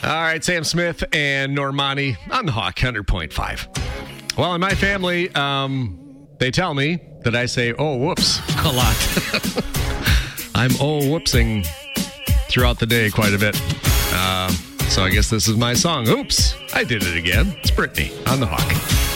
All right, Sam Smith and Normani on the Hawk 100.5. Well, in my family, they tell me that I say, oh, whoops, a lot. I'm whoopsing throughout the day quite a bit. So I guess this is my song. Oops, I did it again. It's Brittany on the Hawk.